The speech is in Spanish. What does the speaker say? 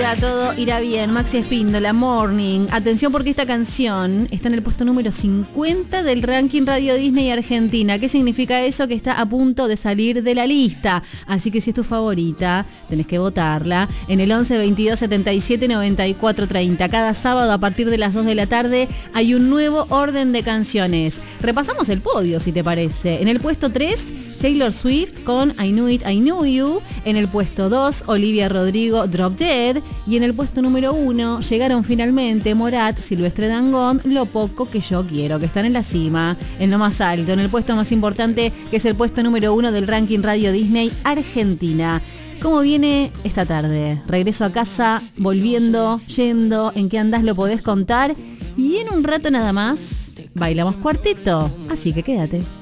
nada, todo irá bien. Maxi Espíndola, Morning. Atención porque esta canción está en el puesto número 50 del ranking Radio Disney Argentina. ¿Qué significa eso? Que está a punto de salir de la lista. Así que si es tu favorita, tenés que votarla en el 11 22 77 94 30. Cada sábado a partir de las 2 de la tarde hay un nuevo orden de canciones. Repasamos el podio, si te parece. En el puesto 3... Taylor Swift con I Knew It, I Knew You. En el puesto 2, Olivia Rodrigo, Drop Dead. Y en el puesto número 1 llegaron finalmente Morat, Silvestre Dangond, Lo Poco Que Yo Quiero, que están en la cima, en lo más alto, en el puesto más importante, que es el puesto número 1 del ranking Radio Disney Argentina. ¿Cómo viene esta tarde? Regreso a casa, volviendo, yendo, ¿en qué andás? Lo podés contar. Y en un rato nada más, bailamos cuarteto. Así que quédate.